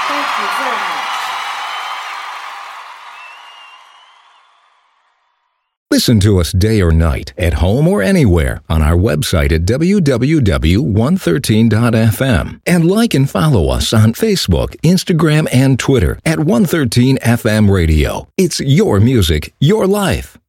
Thank you very much. Listen to us day or night, at home or anywhere, on our website at www.113.fm. And like and follow us on Facebook, Instagram, and Twitter at 113 FM Radio. It's your music, your life.